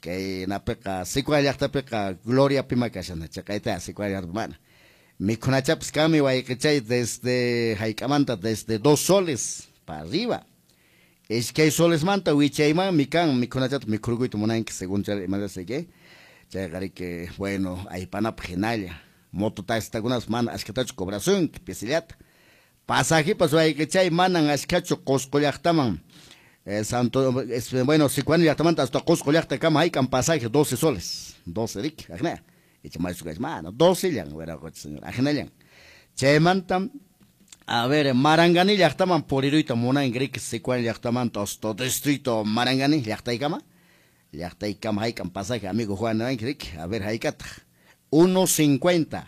que napeca sikuallaqtapiqa Gloria pima kashana chaqayta sikuallaqmana mikunachapas kami waykachay desde hayk'amanta desde 2 soles para arriba es que hay soles manta wichayman mikan mikunachata mikurguyta munanki según chay imanasayki chay que bueno aypanapa hinalla moto taxitakunas mana ashkatachu cobración pisillata pasajipas waykachay manan ashkachu qusqullaqtaman Santo, bueno, si cuando ya toman hasta Cusco ya te cama hay can pasaje 12 soles, 12 rik, ajna, y chama su mano, 12 yang, vera señor, ajna yang. Chemantam, a ver, Marangani ya estaban por iruita mona en Greek, si cuando ya estaban todo distrito Marangani, ya está y cama hay can pasaje, amigo Juan en Greek, a ver, hay cata, 1.50,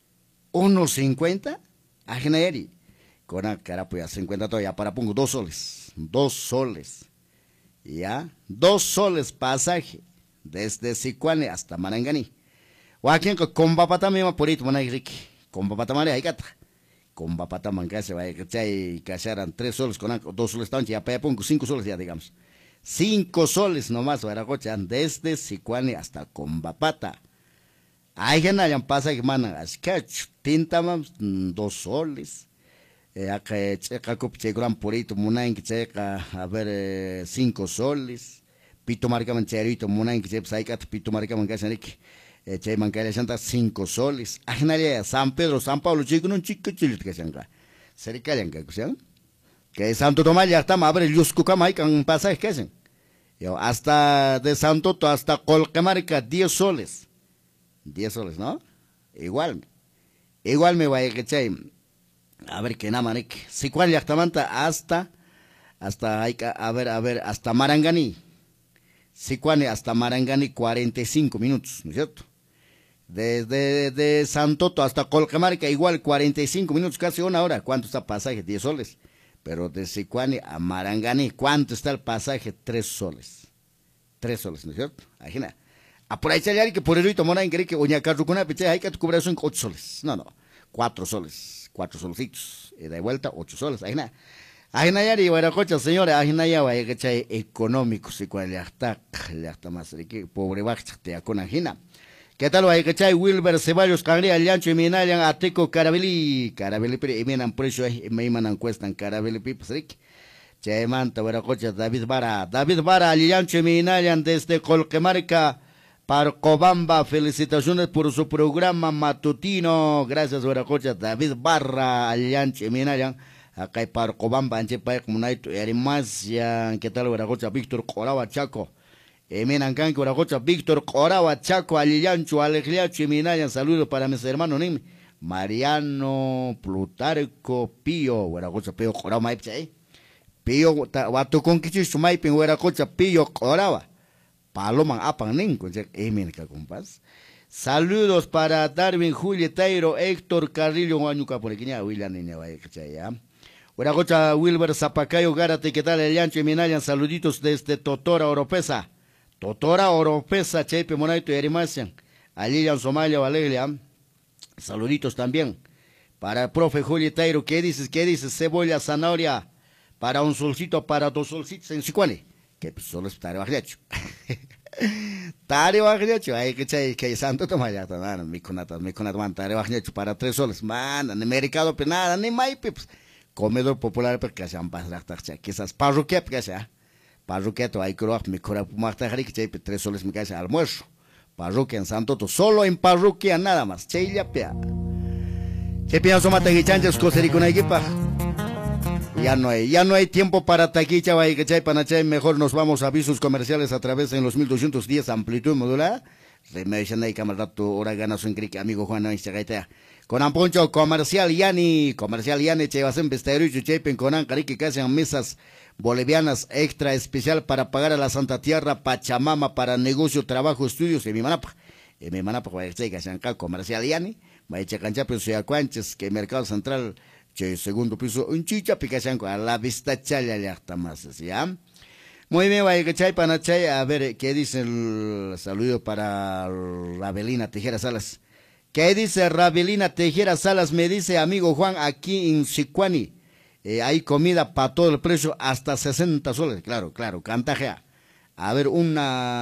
1.50, ajna eri. Con la cara pues 50 todavía para pongo 2 soles, 2 soles, ya, 2 soles pasaje, desde Sicuane hasta Marangani. O aquí en con papata misma por ahí, con papata mare hay gata, con papata manga se va a cacharan 3 soles con 2 soles, ya pongo 5 soles ya digamos, 5 soles nomás, desde Sicuane hasta con papata. Hay que no pasaje manan, es que tinta 2 soles. Acá checa copche gran porito munain que checa a ver 5 soles pito marca mancherito munain que chepa saicat pito marca mancasanik che mancale santa 5 soles ajnaria San Pedro San Pablo chico un chico chilit que sanga cerca yang que Santo Tomás ya está a ver yuscu cama hay can pasaje que hacen yo hasta de Santo hasta Colcamarca 10 soles 10 soles no igual me va a que a ver que nada manek si cuál ya hasta hay que a ver hasta Marangani si cuál hasta Marangani 45 minutos ¿no es cierto? Desde de Santoto hasta Colcamarca igual 45 minutos casi 1 hora ¿cuánto está el pasaje? 10 soles pero de Sicuani a Marangani ¿cuánto está el pasaje? 3 soles 3 soles ¿no es cierto? Imagina a por ahí que por el rito mona en que oña carrucuna piche hay que cobrar 8 soles no 4 soles 4 solcitos, y de vuelta 8 soles, ajena. Ajena ya y bueno, cocha señores, ajena ya vaya que chay económico, si cual ya está más rico, pobre baja, te acon ajena. ¿Qué tal vaya que chay Wilber Ceballos, Cangría, Llancho y Minalian, Ateco, Carabeli, pero y miran precio, me imanan cuestan Carabeli Pips Rick. Chay manta, bueno, cocha David Vara, Llancho y Minalian desde Colquemarca. Parcobamba, felicitaciones por su programa matutino. Gracias, Huaracocha, David Barra, Allianche, Minayan. Acá hay Parcobamba, Anchepa, Comunaito, Arimasia, ¿qué tal, Huaracocha? Víctor Coraba Chaco. Minan Canque, Huaracocha, Víctor Coraba Chaco, Alliancho, Alegliacho, Minayan. Saludos para mis hermanos, Mariano, Plutarco, Pío, Huaracocha, Pío Coraba, Maipche, Pío, Watucon Kichichu, Maipin, Huaracocha, Pío Coraba. Paloma apan ninco, compas. Saludos para Darwin, Julietairo, Héctor Carrillo, Guañuca por aquí, William Niña, vaya que ya. Huaracocha, Wilber Zapacayo, Gárate, ¿qué tal? El Yancho y Minayan, saluditos desde Totora Oropesa. Totora Oropesa, Chepe Monaito y Erimasian. Alilian, Somalia, Valeria. Saluditos también. Para el profe Julietairo, ¿qué dices? Cebolla, zanahoria. Para un solcito, para 2 solcitos en Sicuane. Que pues solo es tare bajlecho. Tare bajlecho, hay que chay, que santo toma ya, mi conata, man, tare bajlecho para 3 soles, man, en el mercado, pues nada, ni maipe, pues, comedor popular, porque se han pasado, quizás parroquia, porque sea, parroquia, hay que mi cora, que chay, 3 soles, me cae almuerzo, parroquia en Santo, solo en parroquia, nada más, chay, ya, pia. Che pienso mata guichanches, coserico, una equipa. Ya no hay tiempo para taquicha, vaya que chay panachay, mejor nos vamos a avisos comerciales a través de los 1210 amplitud modular. Remedian ahí camarato, hora ganas en crique, amigo Juan Instagaita. Con amponcho comercial Yani, chevasen besteru, chepen con ancarique que hacen mesas bolivianas extra especial para pagar a la Santa Tierra, Pachamama para negocio, trabajo, estudios, en mi manapa, vaya que chay que hacen acá comercial Yani, vaya que cancha, pero sea cuanches, que Mercado Central. Che, segundo piso, un chicha picachanco, a la vista chaya ya está más, ¿ya? Muy bien, vaya que chay panachay, a ver, ¿qué dice el saludo para Rabelina Tejera Salas? ¿Qué dice Rabelina Tejera Salas? Me dice, amigo Juan, aquí en Sicuani, hay comida para todo el precio, hasta 60 soles, claro, cantajea. A ver, una